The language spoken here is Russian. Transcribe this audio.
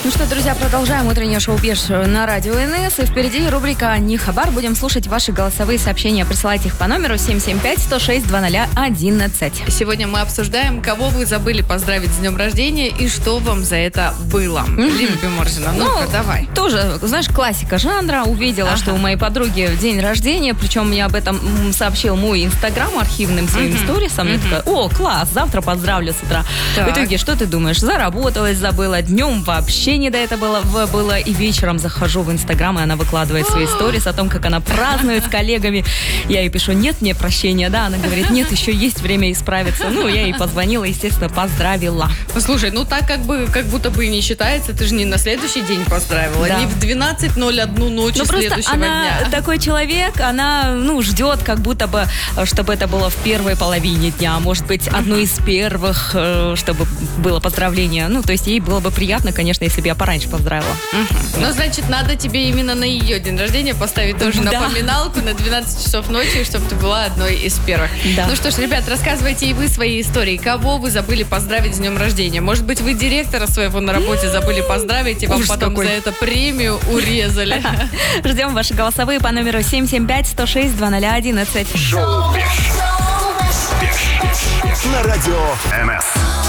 Ну что, друзья, продолжаем утреннее шоу «Беж» на радио НС. И впереди рубрика «Не хабар». Будем слушать ваши голосовые сообщения. Присылайте их по номеру 775-106-0011. Сегодня мы обсуждаем, кого вы забыли поздравить с днем рождения и что вам за это было. Лина Биморжина, ну-ка, давай. Тоже, знаешь, классика жанра. Увидела, что у моей подруги день рождения. Причем мне об этом сообщил мой инстаграм архивным своим сторисом. Я такая: о, класс, завтра поздравлю с утра. Так. В итоге, что ты думаешь? Заработалась, забыла. Днем вообще не до этого было. И вечером захожу в инстаграм, и она выкладывает свои сторис о том, как она празднует с коллегами. Я ей пишу: нет мне прощения, да? Она говорит: нет, еще есть время исправиться. Ну, я ей позвонила, естественно, поздравила. Слушай, ну так как будто бы и не считается, ты же не на следующий день поздравила, Да. не в 12:01 ночи следующего она дня. такой человек, она, ждет, как будто бы, чтобы это было в первой половине дня, может быть, одно из первых, чтобы было поздравление. Ну, то есть ей было бы приятно, конечно, если бы я пораньше поздравила. Ну, значит, надо тебе именно на ее день рождения поставить тоже Да. напоминалку на 12 часов ночи, чтобы ты была одной из первых. Да. Ну что ж, ребят, рассказывайте и вы свои истории. Кого вы забыли поздравить с днем рождения? Может быть, вы директора своего на работе забыли поздравить, и вам Ужас потом какой. за это премию урезали. Ждем ваши голосовые по номеру 775-106-0011. Шоу «Беж» на радио НС.